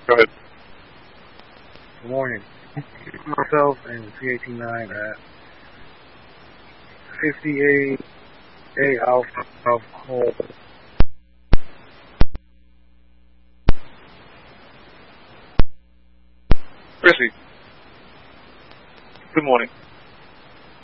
Go ahead. Good morning. Myself and C189 at 58A Alpha Hall. Chrissy. Good morning.